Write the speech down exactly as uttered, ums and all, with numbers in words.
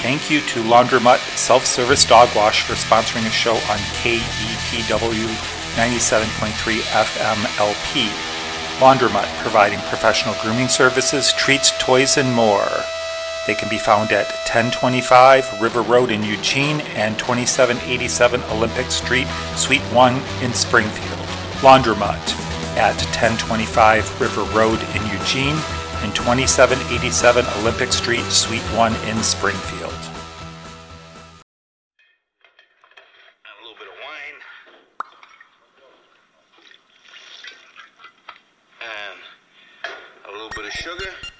Thank you to Laundromat Self-Service Dog Wash for sponsoring a show on K E P W ninety-seven point three F M L P. Laundromat, providing professional grooming services, treats, toys, and more. They can be found at ten twenty-five River Road in Eugene and twenty-seven eighty-seven Olympic Street, Suite one in Springfield. Laundromat at ten twenty-five River Road in Eugene and twenty-seven eighty-seven Olympic Street, Suite one in Springfield. And a little bit of wine. And a little bit of sugar.